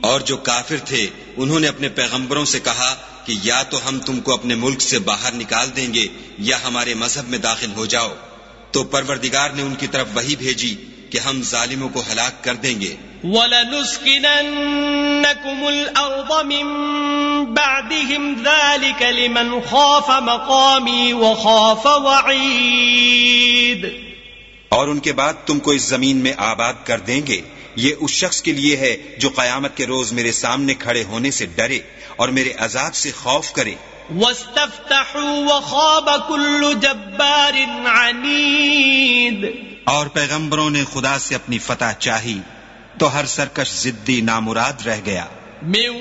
और जो काफिर थे उन्होंने अपने पैगंबरों से कहा कि या तो हम तुमको अपने मुल्क से बाहर निकाल देंगे या हमारे मजहब में दाखिल हो जाओ। तो परवरदिगार ने उनकी तरफ वही भेजी कि हम जालिमों को हलाक कर देंगे। वलनुस्किनन्नकुमुल अर्द मिन बअदिहिम ज़ालिक लिमन खाफ मक़ामी व खाफ वईद। और उनके बाद तुमको इस जमीन में आबाद कर देंगे, ये उस शख्स के लिए है जो कयामत के रोज मेरे सामने खड़े होने से डरे और मेरे अजाब से खौफ करे। वस्तफ्तहू व खाब कुल्लु जब्बारिन अनीद। और पैगंबरों ने खुदा से अपनी फतह चाही तो हर सरकश जिद्दी नामुराद रह गया।